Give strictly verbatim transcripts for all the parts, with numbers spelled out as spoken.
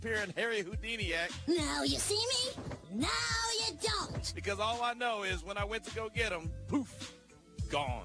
disappearing Harry Houdini act. Now you see me? Now you don't. Because all I know is when I went to go get him, poof, gone.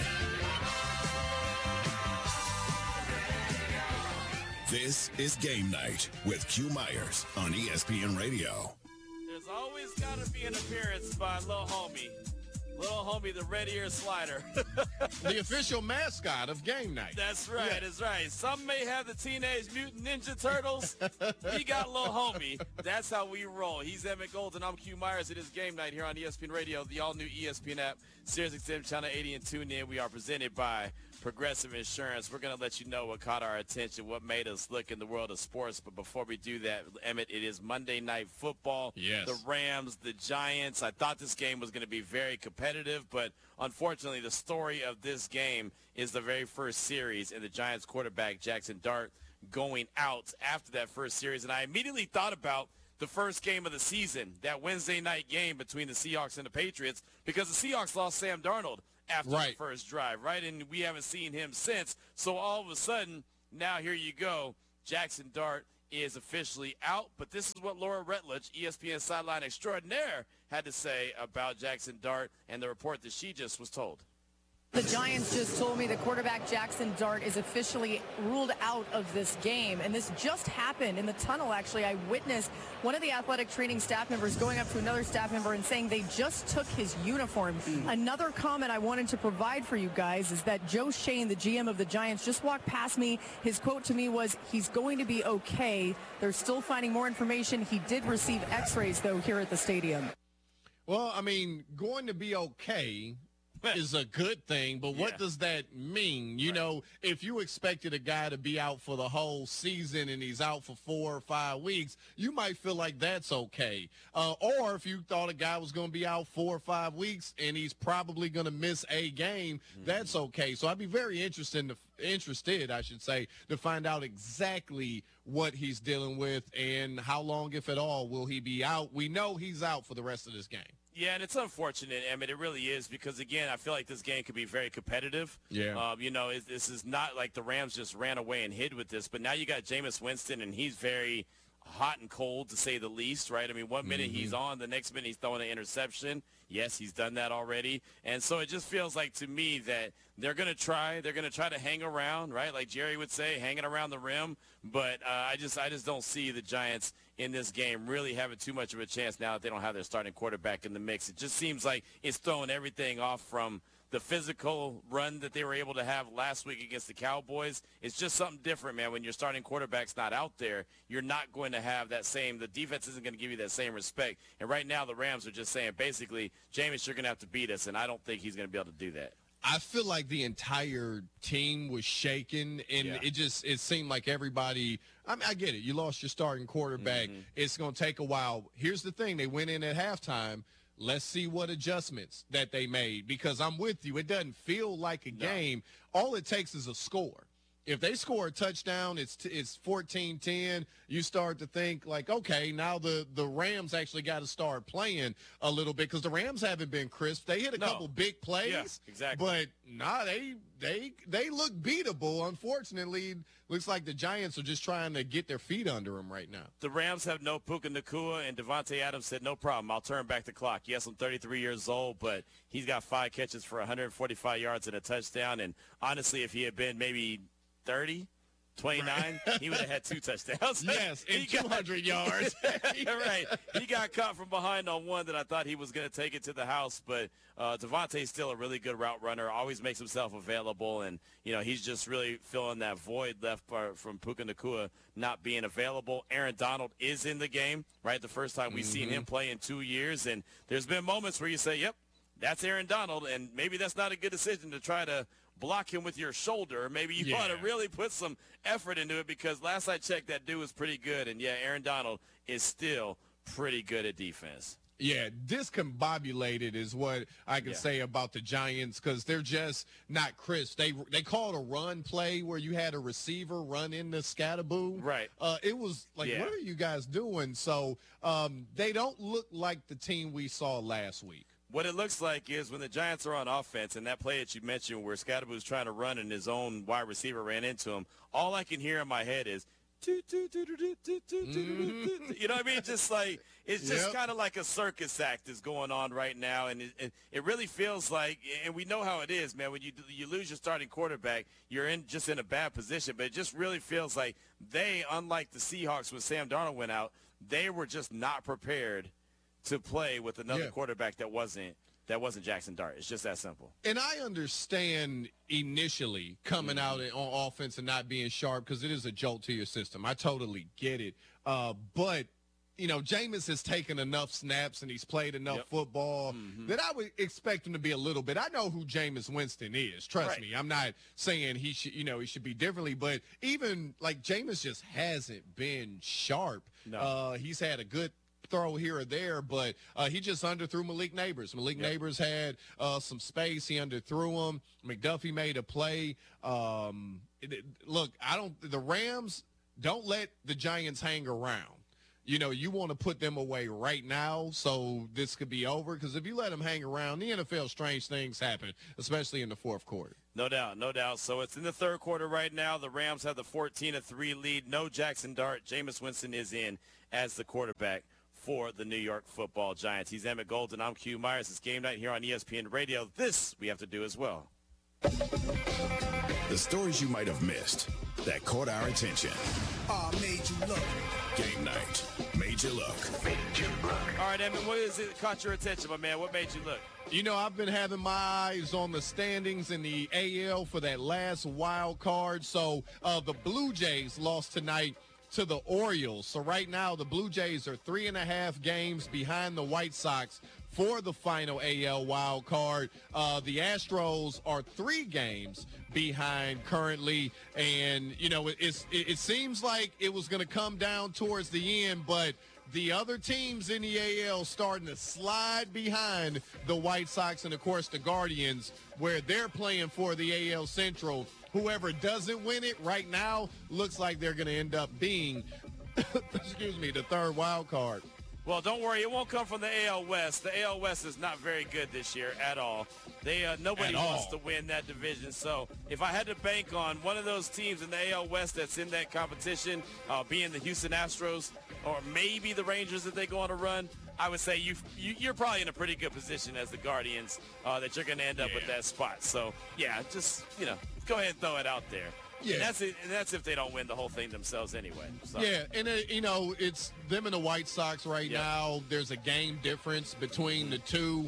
This is Game Night with Q Myers on E S P N Radio. There's always got to be an appearance by Lil Homie. Little homie, the red ear slider. The official mascot of Game Night. That's right, Yeah. that's right. Some may have the Teenage Mutant Ninja Turtles. We got Lil Homie. That's how we roll. He's Emmett Golden. I'm Q Myers. It is Game Night here on E S P N Radio, the all-new E S P N app, Sirius X M Channel eighty, and tune in. We are presented by Progressive Insurance. We're going to let you know what caught our attention, what made us look in the world of sports. But before we do that, Emmett, it is Monday Night Football. Yes. The Rams, the Giants. I thought this game was going to be very competitive, but unfortunately the story of this game is the very first series and the Giants quarterback, Jackson Dart, going out after that first series. And I immediately thought about the first game of the season, that Wednesday night game between the Seahawks and the Patriots, because the Seahawks lost Sam Darnold after Right. the first drive, right? And we haven't seen him since. So all of a sudden, now here you go, Jackson Dart is officially out. But this is what Laura Rutledge, E S P N sideline extraordinaire, had to say about Jackson Dart and the report that she just was told. The Giants just told me the quarterback Jackson Dart is officially ruled out of this game. And this just happened in the tunnel, actually. I witnessed one of the athletic training staff members going up to another staff member and saying they just took his uniform. Mm. Another comment I wanted to provide for you guys is that Joe Shane, the G M of the Giants, just walked past me. His quote to me was, he's going to be okay. They're still finding more information. He did receive x-rays, though, here at the stadium. Well, I mean, going to be okay is a good thing, but what Yeah. does that mean? You Right. know, if you expected a guy to be out for the whole season and he's out for four or five weeks, you might feel like that's okay. Uh, or if you thought a guy was going to be out four or five weeks and he's probably going to miss a game, mm-hmm. that's okay. So I'd be very interested, to, interested, I should say, to find out exactly what he's dealing with and how long, if at all, will he be out. We know he's out for the rest of this game. Yeah, and it's unfortunate, Emmett. It really is because, again, I feel like this game could be very competitive. Yeah. Um, you know, it, this is not like the Rams just ran away and hid with this, but now you got Jameis Winston, and he's very hot and cold, to say the least, right? I mean, one minute mm-hmm. he's on, the next minute he's throwing an interception. Yes, he's done that already. And so it just feels like to me that they're going to try. They're going to try to hang around, right? Like Jerry would say, hanging around the rim. But uh, I just I just don't see the Giants in this game really having too much of a chance now that they don't have their starting quarterback in the mix. It just seems like it's throwing everything off from the physical run that they were able to have last week against the Cowboys. It's just something different, man. When your starting quarterback's not out there, you're not going to have that same – the defense isn't going to give you that same respect. And right now the Rams are just saying, basically, Jameis, you're going to have to beat us, and I don't think he's going to be able to do that. I feel like the entire team was shaken, and Yeah. it just it seemed like everybody – I mean, I get it. You lost your starting quarterback. Mm-hmm. It's going to take a while. Here's the thing. They went in at halftime. Let's see what adjustments that they made, because I'm with you. It doesn't feel like a No. game. All it takes is a score. If they score a touchdown, it's t- it's fourteen ten. You start to think like, okay, now the, the Rams actually got to start playing a little bit, because the Rams haven't been crisp. They hit a No. couple big plays, Yeah, exactly. but nah, they they they look beatable. Unfortunately, looks like the Giants are just trying to get their feet under them right now. The Rams have no Puka Nacua, and Devontae Adams said, no problem, I'll turn back the clock. Yes, I'm thirty-three years old, but he's got five catches for one hundred forty-five yards and a touchdown. And honestly, if he had been maybe thirty, twenty-nine, right. he would have had two touchdowns. Yes, and He two hundred yards. Right. He got caught from behind on one that I thought he was going to take it to the house. But uh, Devontae's still a really good route runner, always makes himself available. And, you know, he's just really filling that void left by, from Puka Nacua not being available. Aaron Donald is in the game, right? The first time we've mm-hmm. seen him play in two years. And there's been moments where you say, yep, that's Aaron Donald. And maybe that's not a good decision to try to block him with your shoulder. Maybe you yeah. want to really put some effort into it, because last I checked, that dude was pretty good. And, yeah, Aaron Donald is still pretty good at defense. Yeah, discombobulated is what I can Yeah. say about the Giants, because they're just not crisp. They they called a run play where you had a receiver run into Scatterboo. Right. Uh, it was like, Yeah. what are you guys doing? So um, they don't look like the team we saw last week. What it looks like is when the Giants are on offense, and that play that you mentioned where Scatterboo's trying to run and his own wide receiver ran into him, all I can hear in my head is, Mm-hmm. You know what I mean? Just like it's just Yep. kind of like a circus act is going on right now, and it, it, it really feels like, and we know how it is, man. When you you lose your starting quarterback, you're in just in a bad position. But it just really feels like they, unlike the Seahawks when Sam Darnold went out, they were just not prepared to play with another Yeah. quarterback that wasn't that wasn't Jackson Dart. It's just that simple. And I understand initially coming out on offense and not being sharp because it is a jolt to your system. I totally get it. Uh, but, you know, Jameis has taken enough snaps and he's played enough Yep. football that I would expect him to be a little bit. I know who Jameis Winston is. Trust Right. me. I'm not saying he should, you know, he should be differently. But even, like, Jameis just hasn't been sharp. No. Uh, he's had a good throw here or there, but uh, he just underthrew Malik Neighbors. Malik Yep. Neighbors had uh, some space. He underthrew him. McDuffie made a play. Um, it, it- look, I don't. The Rams don't let the Giants hang around. You know, you want to put them away right now so this could be over. Because if you let them hang around, the N F L, strange things happen, especially in the fourth quarter. No doubt, no doubt. So it's in the third quarter right now. The Rams have the fourteen to three lead. No Jackson Dart. Jameis Winston is in as the quarterback for the New York Football Giants. He's Emmett Golden. I'm Q Myers. It's game night here on E S P N Radio. This we have to do as well. The stories you might have missed that caught our attention. Aw, made you look. Game night made you look. All right, Emmett, what is it that caught your attention, my man? What made you look? You know, I've been having my eyes on the standings in the A L for that last wild card. So uh, the Blue Jays lost tonight to the Orioles. So right now the Blue Jays are three and a half games behind the White Sox for the final A L wild card. Uh, the Astros are three games behind currently. And, you know, it, it's, it, it seems like it was going to come down towards the end, but the other teams in the A L starting to slide behind the White Sox and, of course, the Guardians, where they're playing for the A L Central. Whoever doesn't win it right now looks like they're going to end up being, excuse me, the third wild card. Well, don't worry. It won't come from the A L West. The A L West is not very good this year at all. They uh, Nobody At wants all. to win that division. So if I had to bank on one of those teams in the A L West that's in that competition, uh, being the Houston Astros or maybe the Rangers if they go on a run, I would say you, you, you're probably in a pretty good position as the Guardians uh, that you're going to end up with Yeah. that spot. So, yeah, just, you know, go ahead and throw it out there. Yeah. And that's, it, and that's if they don't win the whole thing themselves anyway. So. Yeah, and, uh, you know, it's them and the White Sox right Yeah. now. There's a game difference between the two.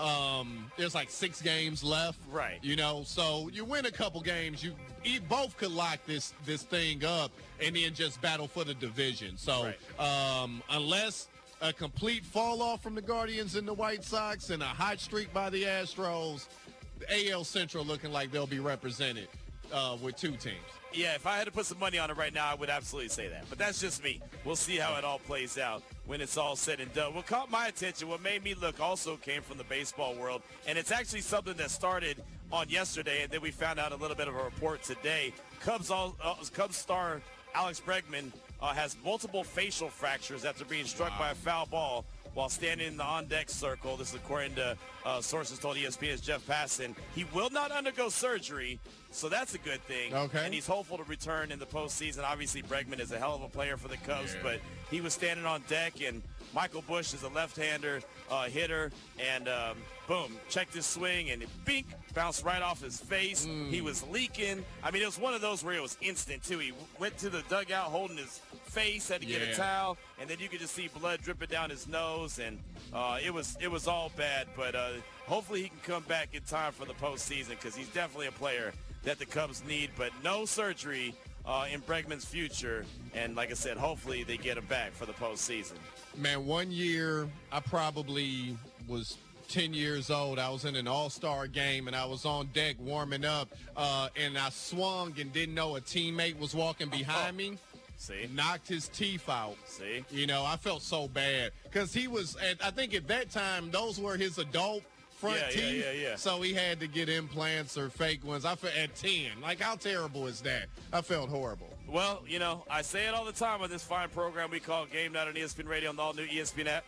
Um, there's like six games left. Right. You know, so you win a couple games, you, you both could lock this, this thing up and then just battle for the division. So Right. um, unless a complete fall off from the Guardians and the White Sox and a hot streak by the Astros, the A L Central looking like they'll be represented uh, with two teams. Yeah, if I had to put some money on it right now, I would absolutely say that. But that's just me. We'll see how it all plays out when it's all said and done. What caught my attention, what made me look also came from the baseball world. And it's actually something that started on yesterday, and then we found out a little bit of a report today. Cubs, all, uh, Cubs star Alex Bregman uh, has multiple facial fractures after being struck by a foul ball while standing in the on-deck circle. This is according to uh, sources told E S P N's Jeff Passan. He will not undergo surgery, so that's a good thing. Okay. And he's hopeful to return in the postseason. Obviously, Bregman is a hell of a player for the Cubs, Yeah. but he was standing on deck, and Michael Busch is a left-hander uh, hitter, and um, boom, checked his swing, and it bink, bounced right off his face. He was leaking. I mean, it was one of those where it was instant, too. He w- went to the dugout holding his face, had to get a Yeah. towel, and then you could just see blood dripping down his nose, and uh, it was it was all bad. But uh, hopefully he can come back in time for the postseason because he's definitely a player that the Cubs need. But no surgery uh, in Bregman's future, and like I said, hopefully they get him back for the postseason. Man, one year I probably was ten years old. I was in an all-star game, and I was on deck warming up, uh, and I swung and didn't know a teammate was walking behind me. See? Knocked his teeth out. See? You know, I felt so bad because he was, at, I think at that time, those were his adult front Yeah, yeah, teeth. yeah, yeah. So he had to get implants or fake ones. I felt at ten. Like, how terrible is that? I felt horrible. Well, you know, I say it all the time on this fine program we call Game Night on E S P N Radio and the all-new E S P N app.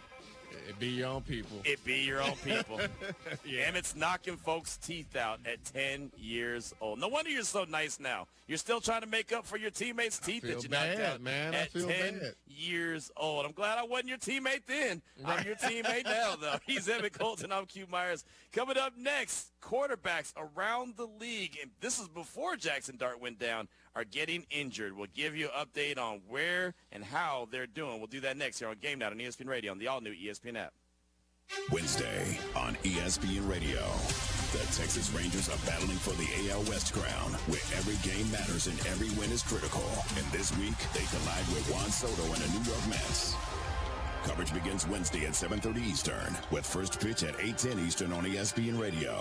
It be your own people. It be your own people. Yeah. Emmitt's knocking folks' teeth out at ten years old. No wonder you're so nice now. You're still trying to make up for your teammates' teeth feel that you knocked bad, out man. I at feel ten bad. years old. I'm glad I wasn't your teammate then. I'm your teammate now, though. He's Emmett Colton. I'm Q Myers. Coming up next, quarterbacks around the league, and this is before Jackson Dart went down, are getting injured. We'll give you an update on where and how they're doing. We'll do that next here on Game Night on E S P N Radio on the all-new E S P N app. Wednesday on E S P N Radio. The Texas Rangers are battling for the A L West crown, where every game matters and every win is critical. And this week, they collide with Juan Soto and the New York Mets. Coverage begins Wednesday at seven thirty Eastern, with first pitch at eight ten Eastern on E S P N Radio.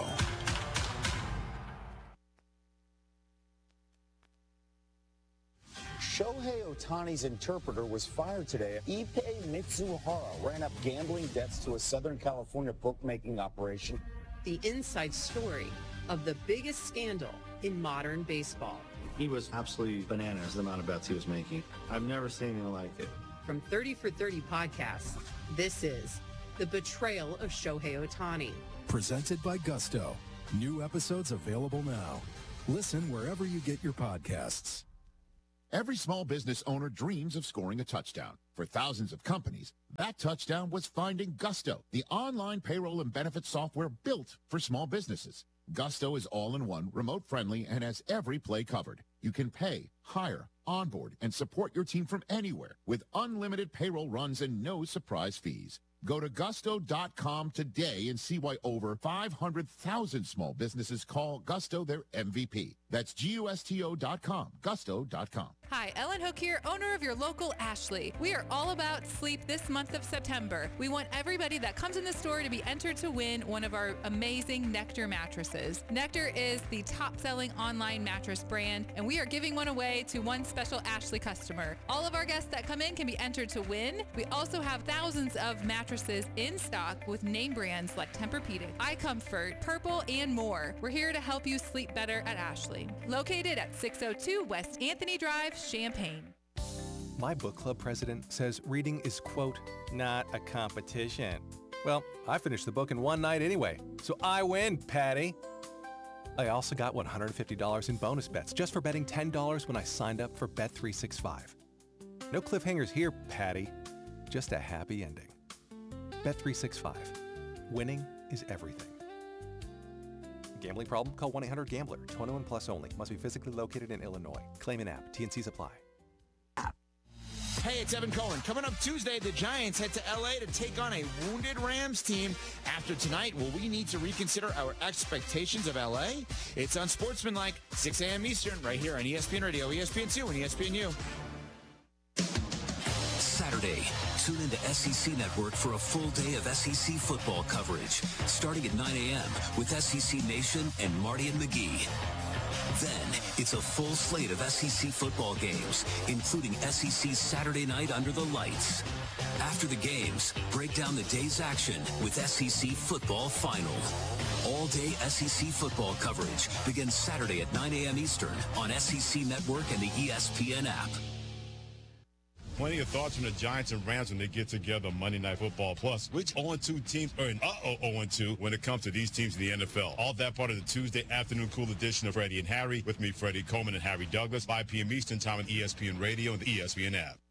Shohei Ohtani's interpreter was fired today. Ippei Mitsuhara ran up gambling debts to a Southern California bookmaking operation. The inside story of the biggest scandal in modern baseball. He was absolutely bananas, the amount of bets he was making. I've never seen anything like it. From thirty for thirty podcasts, this is The Betrayal of Shohei Ohtani. Presented by Gusto. New episodes available now. Listen wherever you get your podcasts. Every small business owner dreams of scoring a touchdown. For thousands of companies, that touchdown was finding Gusto, the online payroll and benefits software built for small businesses. Gusto is all-in-one, remote-friendly, and has every play covered. You can pay, hire, onboard, and support your team from anywhere with unlimited payroll runs and no surprise fees. Go to gusto dot com today and see why over five hundred thousand small businesses call Gusto their M V P. That's G U S T O dot com, gusto dot com. Hi, Ellen Hook here, owner of your local Ashley. We are all about sleep this month of September. We want everybody that comes in the store to be entered to win one of our amazing Nectar mattresses. Nectar is the top-selling online mattress brand, and we are giving one away to one special Ashley customer. All of our guests that come in can be entered to win. We also have thousands of mattresses in stock with name brands like Tempur-Pedic, iComfort, Purple, and more. We're here to help you sleep better at Ashley. Located at six oh two West Anthony Drive, Champaign. My book club president says reading is, quote, not a competition. Well, I finished the book in one night anyway, so I win, Patty. I also got one hundred fifty dollars in bonus bets just for betting ten dollars when I signed up for Bet three sixty-five. No cliffhangers here, Patty. Just a happy ending. Bet three sixty-five. Winning is everything. Gambling problem? Call one eight hundred gambler. twenty-one plus only. Must be physically located in Illinois. Claim an app. T N Cs apply. Hey, it's Evan Cohen. Coming up Tuesday, the Giants head to L A to take on a wounded Rams team. After tonight, will we need to reconsider our expectations of L A? It's Unsportsmanlike, six a.m. Eastern, right here on E S P N Radio, E S P N two, and E S P N U. Saturday, tune into S E C Network for a full day of S E C football coverage, starting at nine a.m. with S E C Nation and Marty and McGee. Then, it's a full slate of S E C football games, including S E C Saturday Night Under the Lights. After the games, break down the day's action with S E C Football Final. All-day S E C football coverage begins Saturday at nine a.m. Eastern on S E C Network and the E S P N app. Plenty of thoughts from the Giants and Rams when they get together Monday Night Football. Plus, which oh and two teams are an uh-oh oh and two when it comes to these teams in the N F L. All that part of the Tuesday afternoon cool edition of Freddie and Harry. With me, Freddie Coleman and Harry Douglas. five p.m. Eastern time on E S P N Radio and the E S P N app.